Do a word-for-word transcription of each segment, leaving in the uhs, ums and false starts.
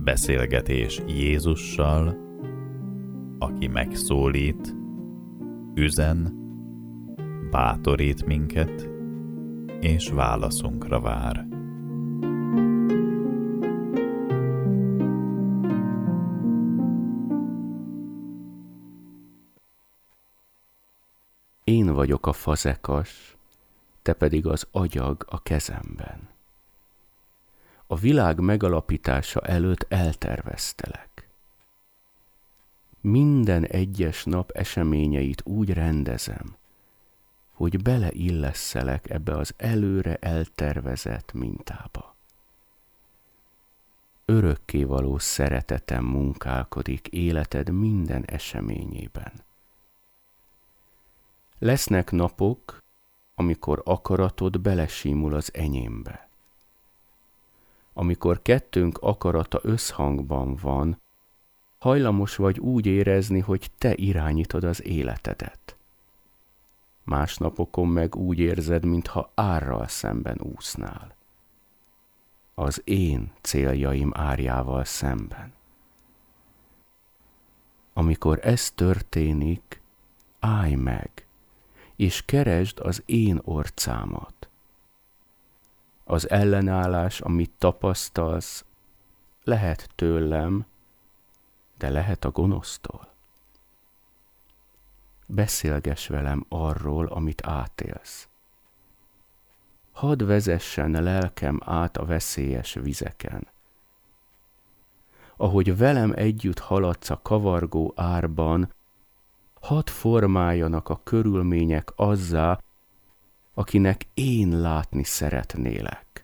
Beszélgetés Jézussal, aki megszólít, üzen, bátorít minket, és válaszunkra vár. Én vagyok a fazekas, te pedig az agyag a kezemben. A világ megalapítása előtt elterveztelek. Minden egyes nap eseményeit úgy rendezem, hogy beleillesszelek ebbe az előre eltervezett mintába. Örökkévaló szeretetem munkálkodik életed minden eseményében. Lesznek napok, amikor akaratod belesímul az enyémbe. Amikor kettőnk akarata összhangban van, hajlamos vagy úgy érezni, hogy te irányítod az életedet. Más napokon meg úgy érzed, mintha árral szemben úsznál. Az én céljaim árjával szemben. Amikor ez történik, állj meg, és keresd az én orcámat. Az ellenállás, amit tapasztalsz, lehet tőlem, de lehet a gonosztól. Beszélgess velem arról, amit átélsz. Hadd vezessen lelkem át a veszélyes vizeken. Ahogy velem együtt haladsz a kavargó árban, hadd formáljanak a körülmények azzá, akinek én látni szeretnélek.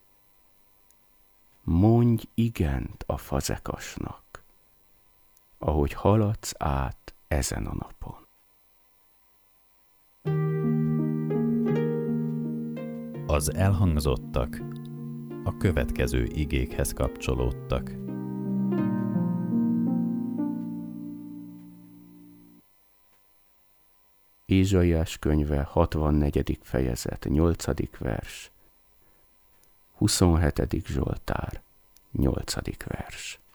Mondj igent a fazekasnak, ahogy haladsz át ezen a napon. Az elhangzottak a következő igékhez kapcsolódtak. Ézsaiás könyve hatvannegyedik fejezet, nyolcadik vers, huszonhetedik Zsoltár, nyolcadik vers.